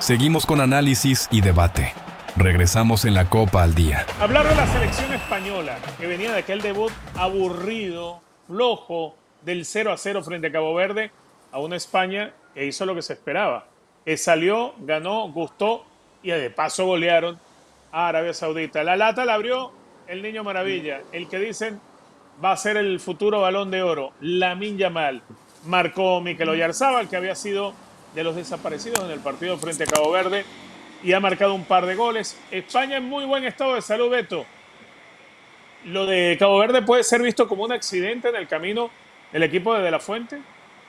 Seguimos con análisis y debate. Regresamos en la Copa al Día. Hablar de la selección española, que venía de aquel debut aburrido, flojo, del 0-0 frente a Cabo Verde, a una España que hizo lo que se esperaba. Que salió, ganó, gustó y de paso golearon a Arabia Saudita. La lata la abrió el Niño Maravilla, el que dicen va a ser el futuro Balón de Oro, Lamine Yamal. Marcó Mikel Oyarzabal, que había sido de los desaparecidos en el partido frente a Cabo Verde, y ha marcado un par de goles. España en muy buen estado de salud, Beto. ¿Lo de Cabo Verde puede ser visto como un accidente en el camino del equipo de la Fuente?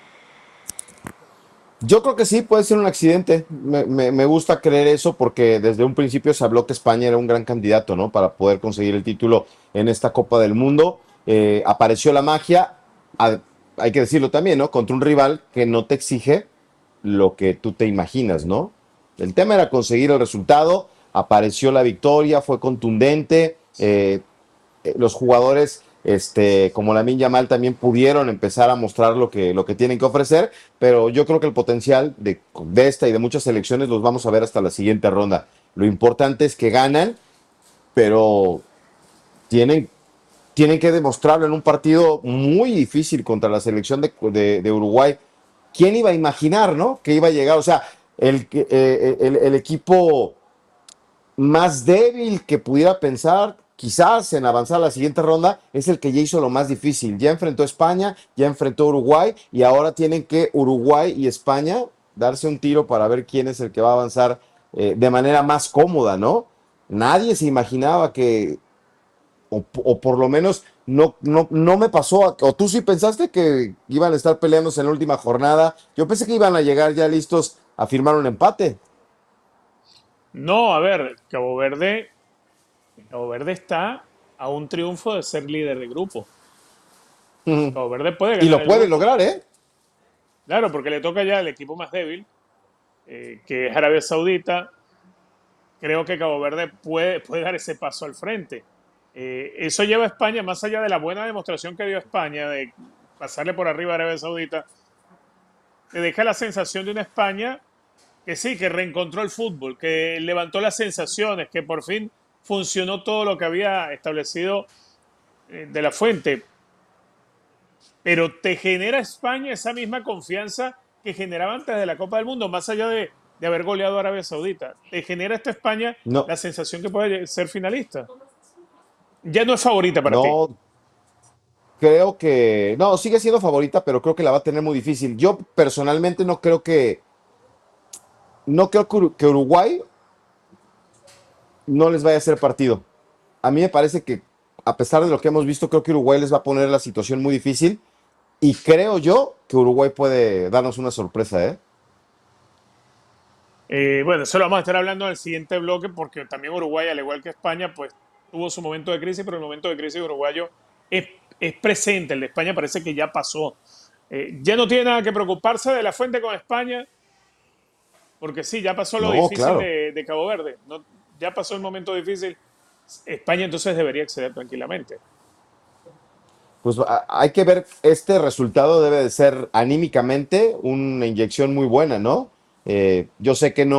Yo creo que sí, puede ser un accidente. Me gusta creer eso porque desde un principio se habló que España era un gran candidato, ¿no? Para poder conseguir el título en esta Copa del Mundo. Apareció la magia, hay que decirlo también, ¿no? Contra un rival que no te exige lo que tú te imaginas, ¿no? El tema era conseguir el resultado, apareció la victoria, fue contundente. Los jugadores como Lamine Yamal también pudieron empezar a mostrar lo que tienen que ofrecer, pero yo creo que el potencial de esta y de muchas selecciones los vamos a ver hasta la siguiente ronda. Lo importante es que ganan, pero tienen, tienen que demostrarlo en un partido muy difícil contra la selección de Uruguay. ¿Quién iba a imaginar, no? Que iba a llegar, o sea, el equipo más débil que pudiera pensar quizás en avanzar a la siguiente ronda es el que ya hizo lo más difícil. Ya enfrentó a España, ya enfrentó a Uruguay y ahora tienen que Uruguay y España darse un tiro para ver quién es el que va a avanzar de manera más cómoda, ¿no? Nadie se imaginaba que, o por lo menos no me pasó, o tú sí pensaste que iban a estar peleándose en la última jornada. Yo pensé que iban a llegar ya listos a firmar un empate. No, a ver, Cabo Verde está a un triunfo de ser líder de grupo. Cabo Verde puede Y ganar lo el puede grupo. lograr, ¿eh? Claro, porque le toca ya el equipo más débil, que es Arabia Saudita. Creo que Cabo Verde puede dar ese paso al frente. Eso lleva a España, más allá de la buena demostración que dio España de pasarle por arriba a Arabia Saudita, te deja la sensación de una España que sí, que reencontró el fútbol, que levantó las sensaciones, que por fin funcionó todo lo que había establecido de la fuente. Pero te genera España esa misma confianza que generaba antes de la Copa del Mundo, más allá de haber goleado a Arabia Saudita. Te genera esta España No, la sensación que puede ser finalista. Ya no es favorita para ti. no, creo que, no, sigue siendo favorita, pero creo que la va a tener muy difícil. Yo personalmente no creo que Uruguay no les vaya a hacer partido. A mí me parece que, a pesar de lo que hemos visto, creo que Uruguay les va a poner la situación muy difícil y creo yo que Uruguay puede darnos una sorpresa, ¿eh? Bueno, eso lo vamos a estar hablando en el siguiente bloque porque también Uruguay, al igual que España, pues tuvo su momento de crisis, pero el momento de crisis uruguayo es presente. El de España parece que ya pasó. Ya no tiene nada que preocuparse de la fuente con España, porque sí, ya pasó lo No, difícil claro. de Cabo Verde. No, ya pasó el momento difícil. España entonces debería acceder tranquilamente. Pues hay que ver, este resultado debe de ser anímicamente una inyección muy buena, ¿no? Yo sé que no.